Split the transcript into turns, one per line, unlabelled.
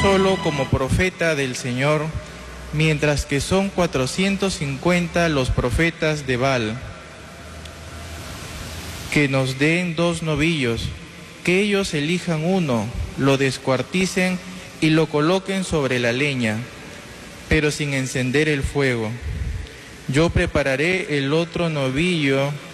solo como profeta del Señor, mientras que son 450 los profetas de Baal. Que nos den 2 novillos, que ellos elijan uno, lo descuarticen y lo coloquen sobre la leña, pero sin encender el fuego. Yo prepararé el otro novillo